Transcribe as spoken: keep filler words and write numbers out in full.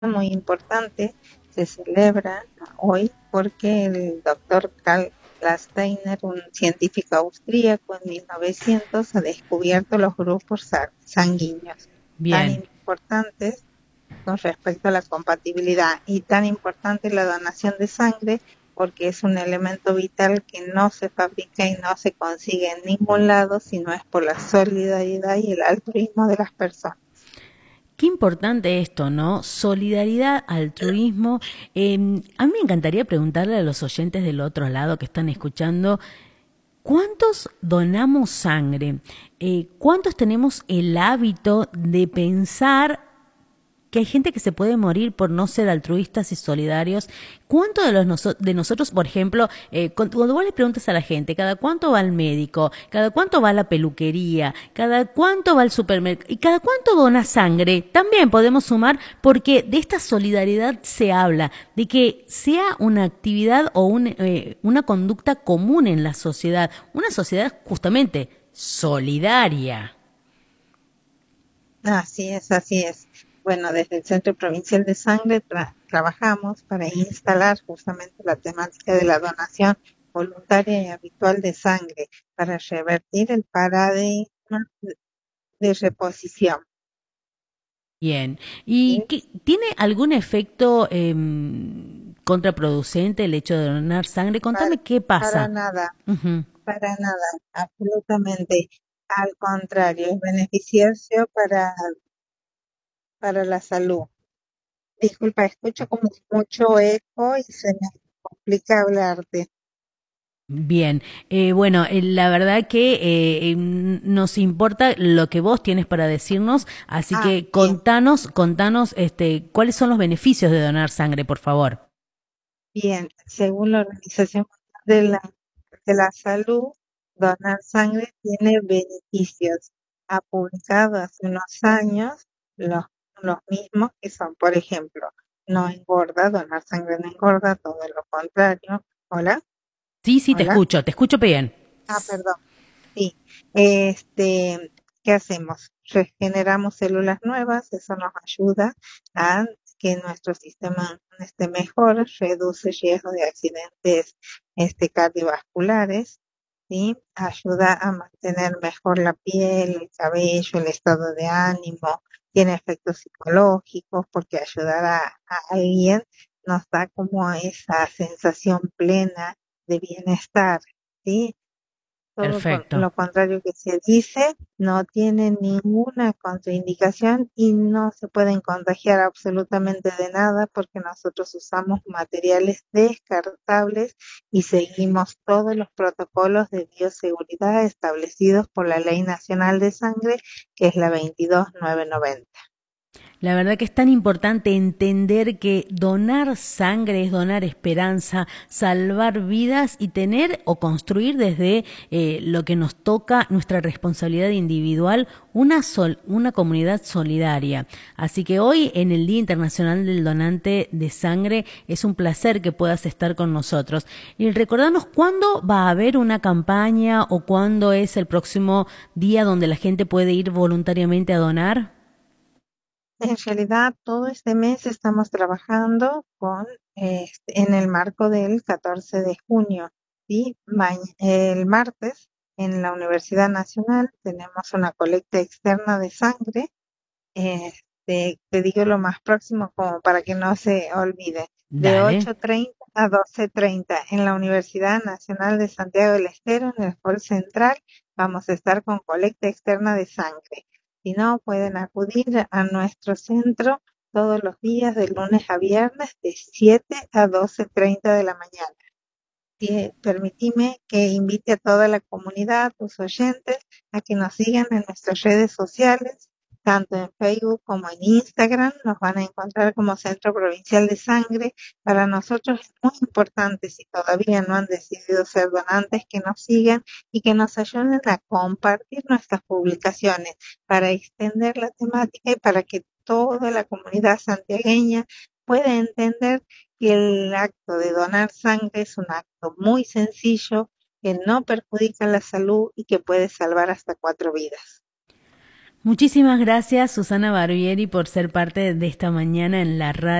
muy importante se celebra hoy porque el doctor Karl Landsteiner, un científico austríaco en mil novecientos, ha descubierto los grupos sa- sanguíneos tan Bien. importantes con respecto a la compatibilidad y tan importante la donación de sangre porque es un elemento vital que no se fabrica y no se consigue en ningún lado si no es por la solidaridad y el altruismo de las personas. Qué importante esto, ¿no? Solidaridad, altruismo. Eh, a mí me encantaría preguntarle a los oyentes del otro lado que están escuchando, ¿cuántos donamos sangre? Eh, ¿Cuántos tenemos el hábito de pensar que hay gente que se puede morir por no ser altruistas y solidarios? ¿Cuánto de, los noso- de nosotros, por ejemplo, eh, cuando cuando vos le preguntas a la gente, cada cuánto va al médico, cada cuánto va a la peluquería, cada cuánto va al supermercado y cada cuánto dona sangre, también podemos sumar porque de esta solidaridad se habla, de que sea una actividad o un, eh, una conducta común en la sociedad, una sociedad justamente solidaria. Así es, así es. Bueno, desde el Centro Provincial de Sangre tra- trabajamos para instalar justamente la temática de la donación voluntaria y habitual de sangre para revertir el paradigma de reposición. Bien. ¿Y ¿Sí? qué- tiene algún efecto eh, contraproducente el hecho de donar sangre? Para, Contame qué para pasa. nada, Ujú. para nada, absolutamente. Al contrario, es beneficioso para, para la salud. Disculpa, escucho como mucho eco y se me complica hablarte. Bien, eh, bueno, eh, la verdad que eh, eh, nos importa lo que vos tienes para decirnos, así Ah, que bien, contanos, contanos, este, cuáles son los beneficios de donar sangre, por favor. bien. Según la Organización Mundial de la, de la Salud, donar sangre tiene beneficios. Ha publicado hace unos años los, los mismos que son, por ejemplo, no engorda, donar sangre no engorda, todo lo contrario. Hola, Sí, sí, te hola. escucho, te escucho bien. Ah, perdón. Sí, este, ¿qué hacemos? Regeneramos células nuevas, eso nos ayuda a que nuestro sistema esté mejor, reduce riesgo de accidentes este, cardiovasculares, ¿sí? Ayuda a mantener mejor la piel, el cabello, el estado de ánimo, tiene efectos psicológicos porque ayudar a, a alguien nos da como esa sensación plena de bienestar, ¿sí? Todo con Perfecto. lo contrario que se dice, no tiene ninguna contraindicación y no se pueden contagiar absolutamente de nada porque nosotros usamos materiales descartables y seguimos todos los protocolos de bioseguridad establecidos por la Ley Nacional de Sangre, que es la veintidós mil novecientos noventa. La verdad que es tan importante entender que donar sangre es donar esperanza, salvar vidas y tener o construir desde eh, lo que nos toca, nuestra responsabilidad individual, una, sol, una comunidad solidaria. Así que hoy, en el Día Internacional del Donante de Sangre, es un placer que puedas estar con nosotros. Y recordarnos cuándo va a haber una campaña o cuándo es el próximo día donde la gente puede ir voluntariamente a donar. En realidad, todo este mes estamos trabajando con este, en el marco del catorce de junio, ¿sí? Ma- el martes en la Universidad Nacional tenemos una colecta externa de sangre. Este, te digo lo más próximo como para que no se olvide. De Dale. ocho treinta a doce treinta en la Universidad Nacional de Santiago del Estero, en el Hall Central, vamos a estar con colecta externa de sangre. Si no, pueden acudir a nuestro centro todos los días de lunes a viernes de siete a doce treinta de la mañana. Y permitime que invite a toda la comunidad, a tus oyentes, a que nos sigan en nuestras redes sociales, tanto en Facebook como en Instagram. Nos van a encontrar como Centro Provincial de Sangre. Para nosotros es muy importante, si todavía no han decidido ser donantes, que nos sigan y que nos ayuden a compartir nuestras publicaciones para extender la temática y para que toda la comunidad santiagueña pueda entender que el acto de donar sangre es un acto muy sencillo que no perjudica la salud y que puede salvar hasta cuatro vidas. Muchísimas gracias, Susana Barbieri, por ser parte de esta mañana en la radio.